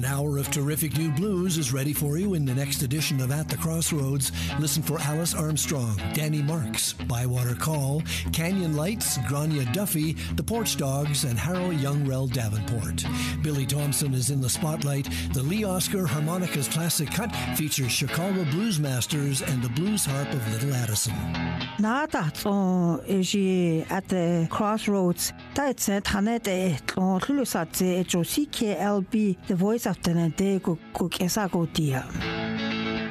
An hour of terrific new blues is ready for you in the next edition of At the Crossroads. Listen for Alice Armstrong, Danny Marks, Bywater Call, Canyon Lights, Grania Duffy, The Porch Dogs, and Harold Youngrell Davenport. Billy Thompson is in the spotlight. The Lee Oscar Harmonicas Classic Cut features Chicago Blues Masters and the Blues Harp of Little Addison. 나다서 이제 at the crossroads that's 타네데 tlulusadze jo CKLB the voice of the day go kesago dia